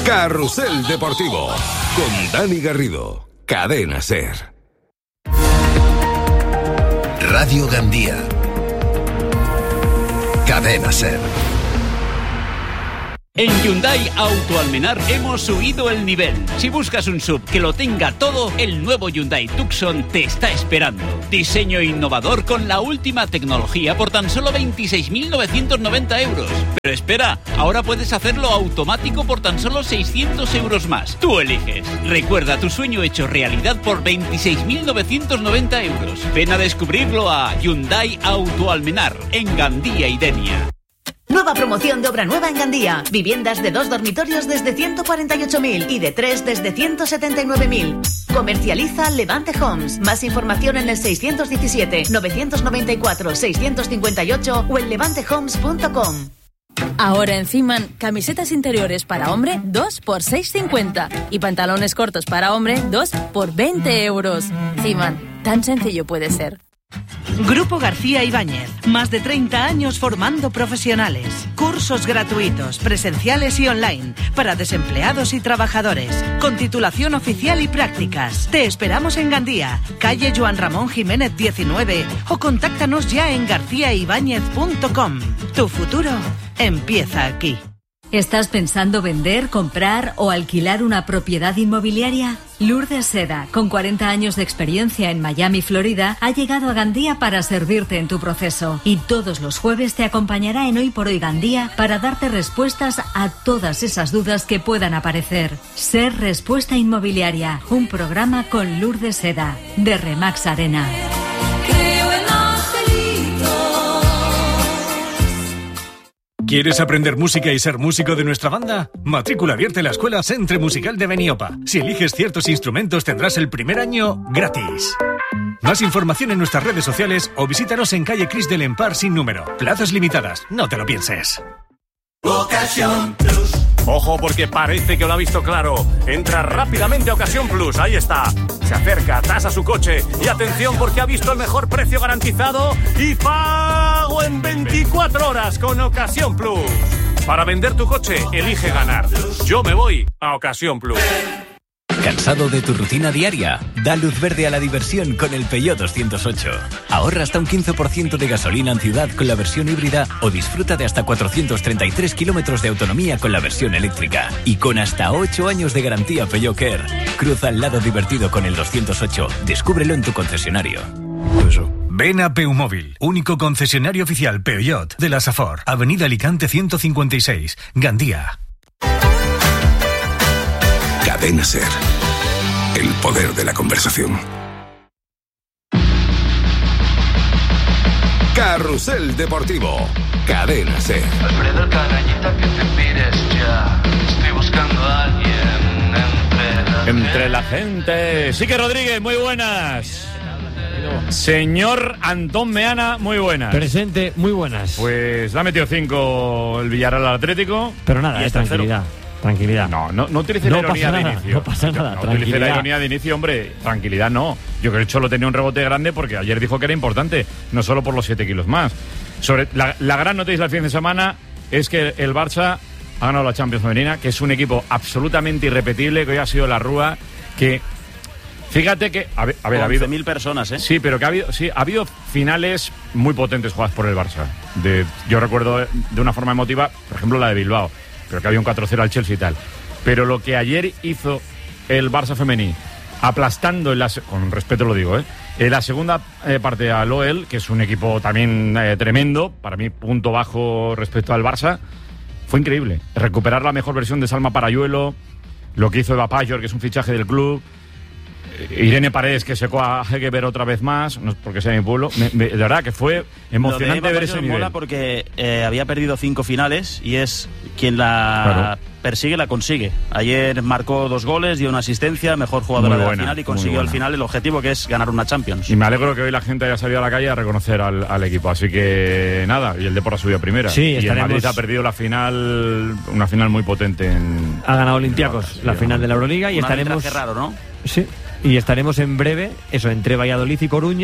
Carrusel Deportivo con Dani Garrido. Cadena SER. Radio Gandía. Cadena SER. En Hyundai Auto Almenar hemos subido el nivel. Si buscas un SUV que lo tenga todo, el nuevo Hyundai Tucson te está esperando. Diseño innovador con la última tecnología por tan solo 26.990 euros. Pero espera, ahora puedes hacerlo automático por tan solo 600 euros más. Tú eliges. Recuerda tu sueño hecho realidad por 26.990 euros. Ven a descubrirlo a Hyundai Auto Almenar, en Gandía y Denia. Nueva promoción de obra nueva en Gandía. Viviendas de 2 dormitorios desde 148.000 y de 3 desde 179.000. Comercializa Levante Homes. Más información en el 617-994-658 o en levantehomes.com. Ahora en Ciman, camisetas interiores para hombre 2 por 6,50 y pantalones cortos para hombre 2 por 20 euros. Ciman, tan sencillo puede ser. Grupo García Ibáñez, más de 30 años formando profesionales. Cursos gratuitos, presenciales y online, para desempleados y trabajadores, con titulación oficial y prácticas. Te esperamos en Gandía, calle Joan Ramón Jiménez 19, o contáctanos ya en garciaibáñez.com. Tu futuro empieza aquí. ¿Estás pensando vender, comprar o alquilar una propiedad inmobiliaria? Lourdes Seda, con 40 años de experiencia en Miami, Florida, ha llegado a Gandía para servirte en tu proceso. Y todos los jueves te acompañará en Hoy por Hoy Gandía para darte respuestas a todas esas dudas que puedan aparecer. Ser Respuesta Inmobiliaria, un programa con Lourdes Seda, de Remax Arena. ¿Quieres aprender música y ser músico de nuestra banda? Matrícula abierta en la Escuela Centre Musical de Beniopa. Si eliges ciertos instrumentos tendrás el primer año gratis. Más información en nuestras redes sociales o visítanos en calle Cris del Empar sin número. Plazas limitadas, no te lo pienses. Ocasión Plus. Ojo, porque parece que lo ha visto claro. Entra rápidamente a Ocasión Plus, ahí está. Se acerca, tasa su coche y atención porque ha visto el mejor precio garantizado y pago en 24 horas con Ocasión Plus. Para vender tu coche, elige ganar. Yo me voy a Ocasión Plus. ¿Cansado de tu rutina diaria? Da luz verde a la diversión con el Peugeot 208. Ahorra hasta un 15% de gasolina en ciudad con la versión híbrida o disfruta de hasta 433 kilómetros de autonomía con la versión eléctrica. Y con hasta 8 años de garantía Peugeot Care. Cruza el lado divertido con el 208. Descúbrelo en tu concesionario. Ven a Peumóvil, único concesionario oficial Peugeot de la Safor, Avenida Alicante 156, Gandía. Cadena SER. El poder de la conversación. Carrusel Deportivo. Cadena SER. Alfredo Carañita, que te pires ya. Estoy buscando a alguien entre la gente. Sique Rodríguez, muy buenas. Señor Antón Meana, muy buenas. Presente, muy buenas. Pues le ha metido 5 el Villarreal al Atlético. Pero nada, es tranquilidad. Tranquilidad. No utilice la ironía de inicio. No pasa nada, no utilice la ironía de inicio, hombre. Tranquilidad no. Yo creo que el Cholo tenía un rebote grande porque ayer dijo que era importante, no solo por los 7 kilos más. Sobre la gran noticia del fin de semana es que el Barça ha ganado la Champions femenina, que es un equipo absolutamente irrepetible, que hoy ha sido la Rúa, que... Fíjate que... A ver, ha habido 11.000 personas, ¿eh? Sí, pero que ha habido finales muy potentes jugadas por el Barça. Yo recuerdo de una forma emotiva, por ejemplo, la de Bilbao, pero que había un 4-0 al Chelsea y tal. Pero lo que ayer hizo el Barça femení, aplastando, con respeto lo digo, en la segunda parte al OEL, que es un equipo también tremendo, para mí punto bajo respecto al Barça, fue increíble. Recuperar la mejor versión de Salma Parayuelo, lo que hizo Eva Payor, que es un fichaje del club, Irene Paredes, que secó a Hegeber otra vez más, no es porque sea mi pueblo, de verdad que fue emocionante ver ese nivel. Mola porque había perdido 5 finales y es quien la persigue, la consigue. Ayer marcó 2 goles, dio una asistencia, mejor jugadora de la final y consiguió al final el objetivo, que es ganar una Champions. Y me alegro que hoy la gente haya salido a la calle a reconocer al equipo, así que nada, y el Depor ha subido a primera. Sí, y el Madrid ha perdido la final, una final muy potente ha ganado Olympiacos la final de la Euroliga y estaremos... Raro, ¿no? Sí. Y estaremos en breve, entre Valladolid y Coruña,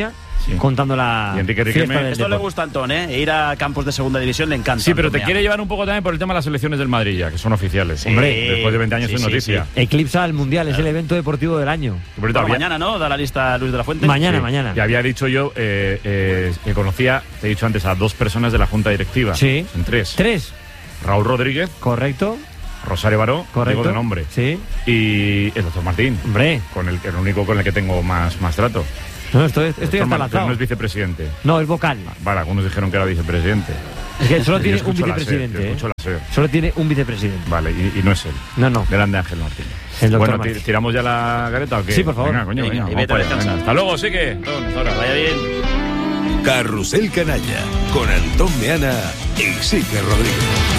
contando la y Enrique fiesta Riquelme. del Esto le deporte. gusta a Antón, ¿eh? Ir a campos de segunda división le encanta. Sí, pero te Antón quiere Meana. llevar un poco también por el tema de las selecciones del Madrid, ya, que son oficiales. Sí. Hombre, después de 20 años Sí, es sí, noticia. Eclipsa el Mundial, es el evento deportivo del año. Bueno, mañana, ¿no? Da la lista Luis de la Fuente. Mañana. Y había dicho yo que conocía, te he dicho antes, a 2 personas de la Junta Directiva. Sí. En 3. 3. Raúl Rodríguez. Correcto. Rosario Baró, Correcto. digo de nombre. Sí. Y el doctor Martín. Hombre. Con el único con el que tengo más trato. No, estoy hasta Pero lanzado. no es vicepresidente. No, es vocal. Vale, algunos dijeron que era vicepresidente. Es que solo Yo tiene un escucho la vicepresidente. SER, yo escucho la SER. Solo tiene un vicepresidente. Vale, y no es él. No. Delante de Ángel Martín. El doctor Bueno, Martín. ¿tiramos ya la gareta o qué? Sí, por favor. Venga, coño, Venga, venga, y vamos vete a para allá, descansar. venga. Hasta luego, sí que. Ahora. Vaya bien. Carrusel Canalla con Antón Meana y Sique Rodríguez.